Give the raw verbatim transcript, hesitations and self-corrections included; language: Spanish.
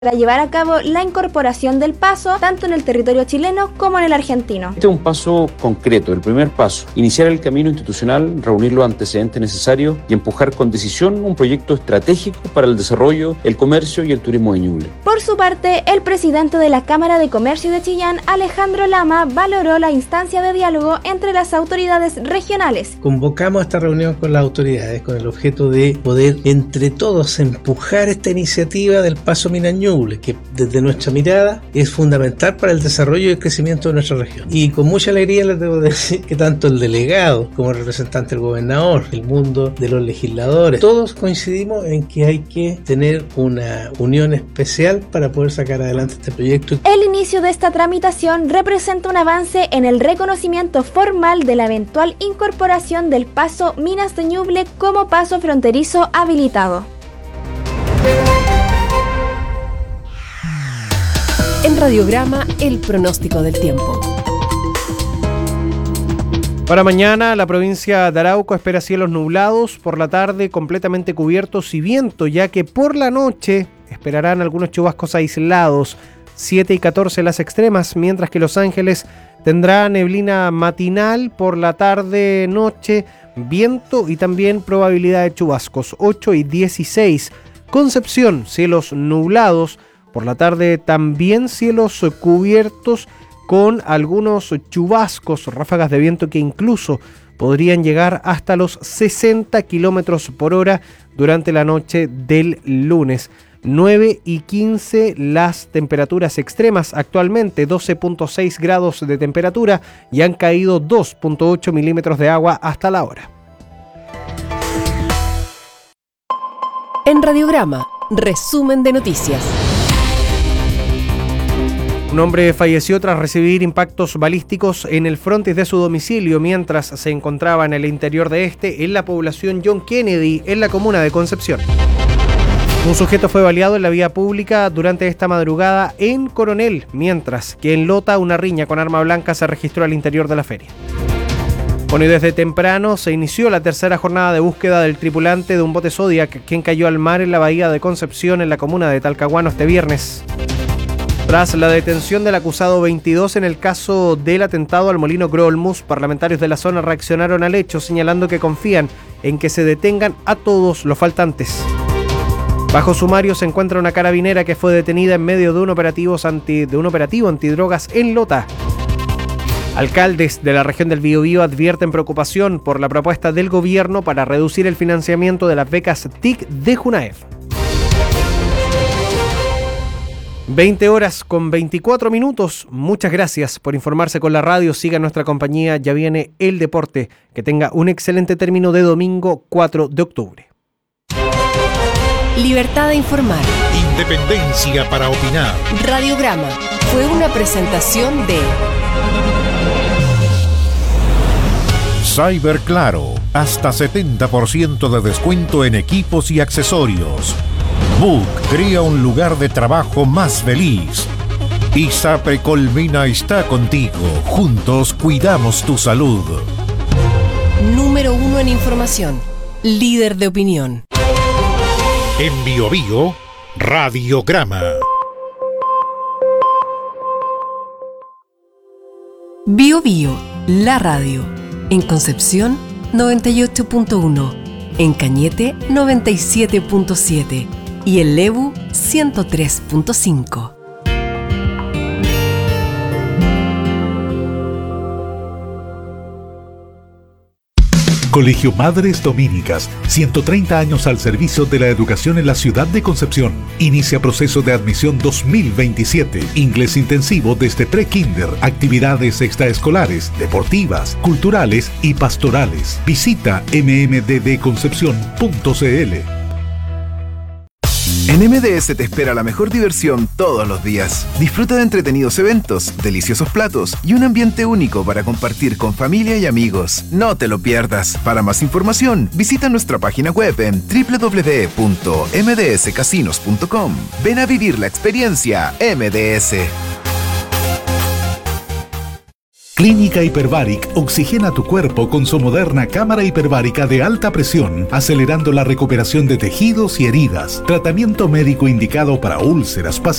para llevar a cabo la incorporación del paso tanto en el territorio chileno como en el argentino. Este es un paso concreto, el primer paso, iniciar el camino institucional, reunir los antecedentes necesarios y empujar con decisión un proyecto estratégico para el desarrollo, el comercio y el turismo de Ñuble. Por su parte, el presidente de la Cámara de Comercio de Chillán, Alejandro Lama, valoró la instancia de diálogo entre las autoridades regionales. Convocamos esta reunión con las autoridades con el objeto de poder entre todos empujar esta iniciativa del paso Mina Ñuble, que desde nuestra mirada es fundamental para el desarrollo y el crecimiento de nuestra región. Y con mucha alegría les debo decir que tanto el delegado como el representante del gobernador, el mundo de los legisladores, todos coincidimos en que hay que tener una unión especial para poder sacar adelante este proyecto. El inicio de esta tramitación representa un avance en el reconocimiento formal de la eventual incorporación del paso Minas de Ñuble como paso fronterizo habilitado. En Radiograma, el pronóstico del tiempo. Para mañana, la provincia de Arauco espera cielos nublados, por la tarde completamente cubiertos y viento, ya que por la noche esperarán algunos chubascos aislados, siete y catorce las extremas, mientras que Los Ángeles tendrá neblina matinal, por la tarde, noche, viento y también probabilidad de chubascos, ocho y dieciséis. Concepción, cielos nublados, por la tarde también cielos cubiertos con algunos chubascos, ráfagas de viento que incluso podrían llegar hasta los sesenta kilómetros por hora durante la noche del lunes. nueve y quince las temperaturas extremas actualmente, doce punto seis grados de temperatura y han caído dos punto ocho milímetros de agua hasta la hora. En Radiograma, resumen de noticias. Un hombre falleció tras recibir impactos balísticos en el frontis de su domicilio mientras se encontraba en el interior de este, en la población John Kennedy, en la comuna de Concepción. Un sujeto fue baleado en la vía pública durante esta madrugada en Coronel, mientras que en Lota una riña con arma blanca se registró al interior de la feria. Bueno, y desde temprano se inició la tercera jornada de búsqueda del tripulante de un bote Zodiac, quien cayó al mar en la bahía de Concepción, en la comuna de Talcahuano, este viernes. Tras la detención del acusado veintidós en el caso del atentado al molino Grolmus, parlamentarios de la zona reaccionaron al hecho, señalando que confían en que se detengan a todos los faltantes. Bajo sumario se encuentra una carabinera que fue detenida en medio de un operativo, anti, de un operativo antidrogas en Lota. Alcaldes de la región del Biobío advierten preocupación por la propuesta del gobierno para reducir el financiamiento de las becas T I C de Junaef. veinte horas con veinticuatro minutos. Muchas gracias por informarse con la radio. Siga nuestra compañía. Ya viene el deporte. Que tenga un excelente término de domingo cuatro de octubre. Libertad de informar. Independencia para opinar. Radiograma fue una presentación de Cyber Claro. Hasta setenta por ciento de descuento en equipos y accesorios. Book crea un lugar de trabajo más feliz. ISAPRE Colmena está contigo. Juntos cuidamos tu salud. Número uno en información. Líder de opinión. En Biobío, Radiograma. Biobío, la radio. En Concepción, noventa y ocho punto uno. En Cañete, noventa y siete punto siete. Y en Lebu, ciento tres punto cinco. Colegio Madres Dominicas, ciento treinta años al servicio de la educación en la ciudad de Concepción. Inicia proceso de admisión dos mil veintisiete. Inglés intensivo desde pre-kinder, actividades extraescolares, deportivas, culturales y pastorales. Visita m m d d concepción punto c l. En M D S te espera la mejor diversión todos los días. Disfruta de entretenidos eventos, deliciosos platos y un ambiente único para compartir con familia y amigos. No te lo pierdas. Para más información, visita nuestra página web en doble u doble u doble u punto m d s casinos punto com. Ven a vivir la experiencia M D S. Clínica Hiperbaric oxigena tu cuerpo con su moderna cámara hiperbárica de alta presión, acelerando la recuperación de tejidos y heridas. Tratamiento médico indicado para úlceras,